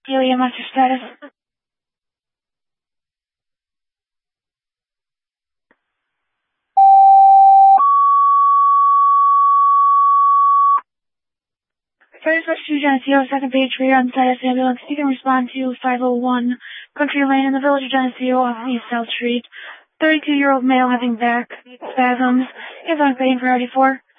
Helium, what's your status? First, let's do Geneseo, second page for your on status ambulance. You can respond to 501 Country Lane in the village of Geneseo off East South Street. 32-year-old male having back spasms. Is on coding for 94.